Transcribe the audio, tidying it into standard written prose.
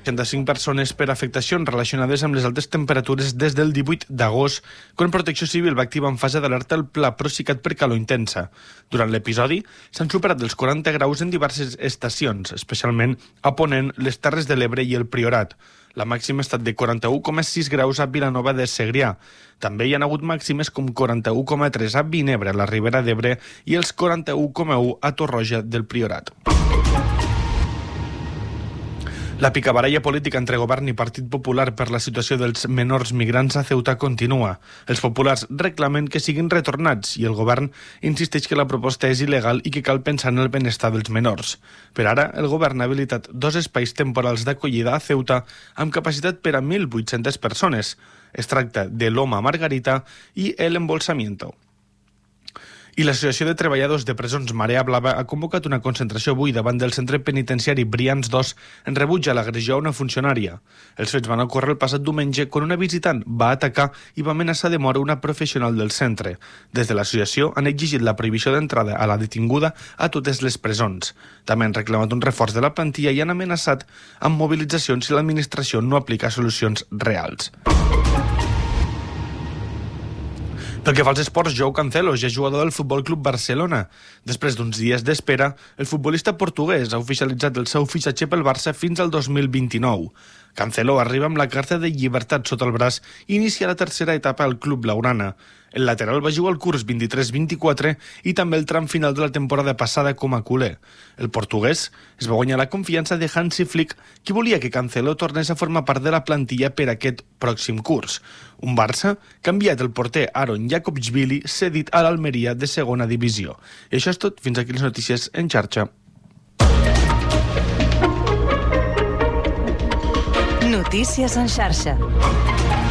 65 persones per afectacions relacionades amb les altes temperatures des del 18 d'agost, quan Protecció Civil va activar en fase d'alerta el pla Procicat per calor intensa. Durant l'episodi s'han superat els 40 graus en diverses estacions, especialment a Ponent, les Terres de l'Ebre i el Priorat. La màxima ha estat de 41,6 graus a Vilanova de Segrià. També hi ha hagut màximes com 41,3 a Vinebre, a la Ribera d'Ebre, i els 41,1 a Torroja del Priorat. La picabaralla política entre govern i Partit Popular per la situació dels menors migrants a Ceuta continua. Els populars reclamen que siguin retornats i el govern insisteix que la proposta és il·legal i que cal pensar en el benestar dels menors. Per ara, el govern ha habilitat 2 espais temporals d'acollida a Ceuta amb capacitat per a 1.800 persones. Es tracta de l'Oma Margarita i el Embolsamiento. I l'Associació de Treballadors de Presons Marea Blava ha convocat una concentració avui davant del centre penitenciari Brians 2 en rebuig a l'agressió a una funcionària. Els fets van ocórrer el passat diumenge quan una visitant va atacar i va amenaçar de mort una professional del centre. Des de l'associació han exigit la prohibició d'entrada a la detinguda a totes les presons. També han reclamat un reforç de la plantilla i han amenaçat amb mobilitzacions si l'administració no aplica solucions reals. Pel que fa als esports, Joao Cancelo ja és jugador del Futbol Club Barcelona. Després d'uns dies d'espera, el futbolista portuguès ha oficialitzat el seu fitxatge pel Barça fins al 2029. Cancelo arriba amb la carta de llibertat sota el braç i inicia la tercera etapa al club blaugrana. El lateral va jugar el curs 23-24 i també el tram final de la temporada passada com a culer. El portuguès es va guanyar la confiança de Hansi Flick, qui volia que Cancelo tornés a formar part de la plantilla per aquest pròxim curs. Un Barça que ha enviat el porter Aaron Jakobsvili cedit a l'Almeria de segona divisió. I això és tot. Fins aquí les notícies en xarxa. Notícies en xarxa.